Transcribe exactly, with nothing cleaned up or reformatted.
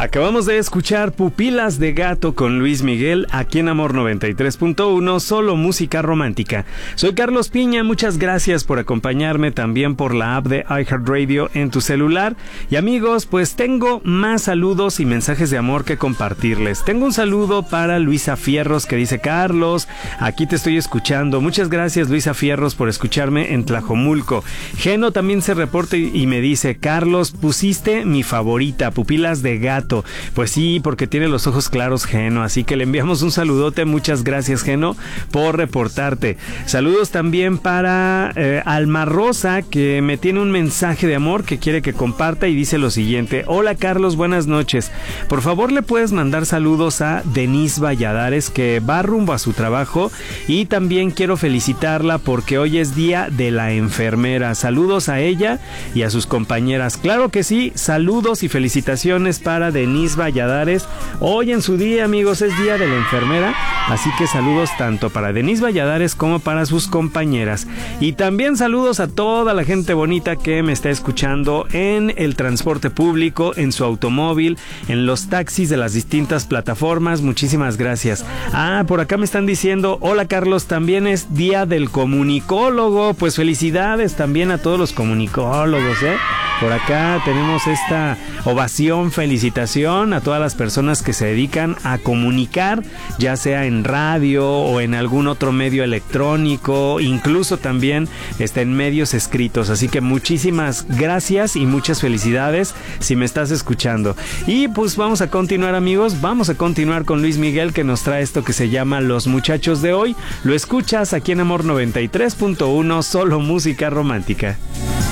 Acabamos de escuchar Pupilas de Gato con Luis Miguel aquí en Amor noventa y tres punto uno, solo música romántica. Soy Carlos Piña, muchas gracias por acompañarme también por la app de iHeartRadio en tu celular. Y amigos, pues tengo más saludos y mensajes de amor que compartirles. Tengo un saludo para Luisa Fierros que dice: Carlos, aquí te estoy escuchando. Muchas gracias, Luisa Fierros, por escucharme en Tlajomulco. Geno también se reporta y me dice: Carlos, pusiste mi favorita, Pupilas de Gato. Pues sí, porque tiene los ojos claros, Geno, así que le enviamos un saludote. Muchas gracias, Geno, por reportarte. Saludos también para eh, Alma Rosa, que me tiene un mensaje de amor que quiere que comparta y dice lo siguiente: hola Carlos, buenas noches. Por favor, le puedes mandar saludos a Denise Valladares, que va rumbo a su trabajo, y también quiero felicitarla porque hoy es día de la enfermera. Saludos a ella y a sus compañeras. Claro que sí, saludos y felicitaciones para Denise Valladares. Hoy en su día, amigos, es día de la enfermera, así que saludos tanto para Denise Valladares como para sus compañeras. Y también saludos a toda la gente bonita que me está escuchando en el transporte público, en su automóvil, en los taxis de las distintas plataformas. Muchísimas gracias. Ah, por acá me están diciendo: hola Carlos, también es día del comunicólogo. Pues felicidades también a todos los comunicólogos, ¿eh? Por acá tenemos esta ovación, felicitación a todas las personas que se dedican a comunicar, ya sea en radio o en algún otro medio electrónico, incluso también está en medios escritos. Así que muchísimas gracias y muchas felicidades si me estás escuchando. Y pues vamos a continuar, amigos, vamos a continuar con Luis Miguel, que nos trae esto que se llama Los Muchachos de Hoy. Lo escuchas aquí en Amor noventa y tres punto uno, solo música romántica.